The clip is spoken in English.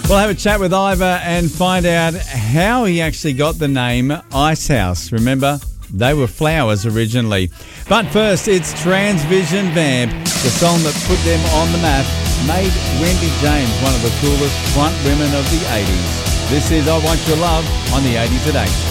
We'll have a chat with Ivor and find out how he actually got the name Icehouse. Remember, they were flowers originally. But first, it's Transvision Vamp, the song that put them on the map, made Wendy James one of the coolest front women of the 80s. This is I Want Your Love on the 80s at 8.